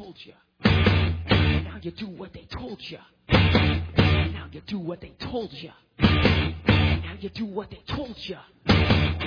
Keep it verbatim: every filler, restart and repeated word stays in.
told you. Now you do what they told you. Now you do what they told you. Now you do what they told you.